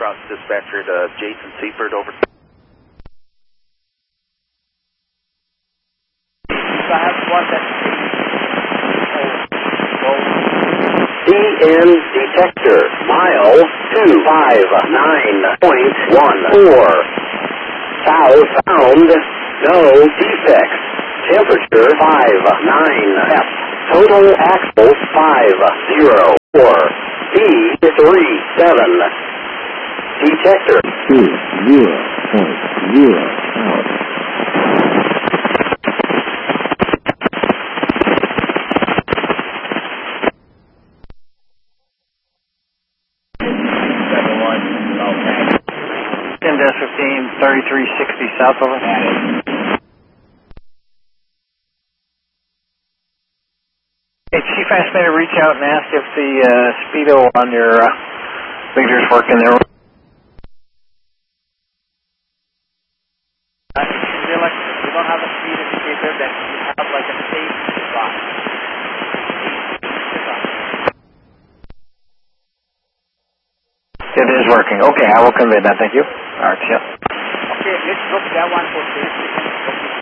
Cross dispatcher to Jason Seaford, over. I have one that CN detector, mile 259.14. South found, no defects. Temperature 59 F. Total axle 504. B37. Detector 20.0 out. Index 15, 3360 south of us. Hey, Chief asked me to reach out and ask if the speedo on your leader's working there. You don't have a speed indicator, then you have like a safe device. It is working. Okay, I will convey that. Thank you. All right, yeah. Okay, let's look that one for safety.